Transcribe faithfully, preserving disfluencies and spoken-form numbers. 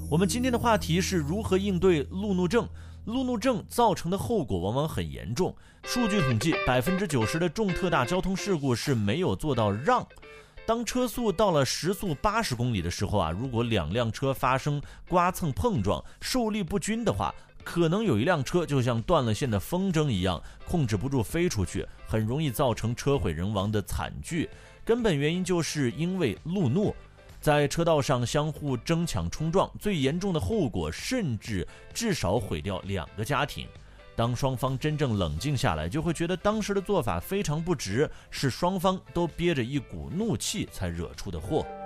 我们今天的话题是如何应对路怒症。路怒症造成的后果往往很严重。数据统计，百分之九十的重特大交通事故是没有做到让。当车速到了时速八十公里的时候啊，如果两辆车发生刮蹭碰撞，受力不均的话，可能有一辆车就像断了线的风筝一样，控制不住飞出去，很容易造成车毁人亡的惨剧。根本原因就是因为路怒。在车道上相互争抢冲撞，最严重的后果甚至至少毁掉两个家庭。当双方真正冷静下来，就会觉得当时的做法非常不值，是双方都憋着一股怒气才惹出的祸。